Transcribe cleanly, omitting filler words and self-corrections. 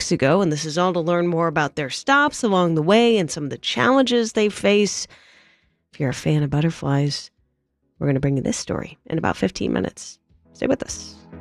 weeks ago, and this is all to learn more about their stops along the way and some of the challenges they face. If you're a fan of butterflies, we're going to bring you this story in about 15 minutes. Stay with us.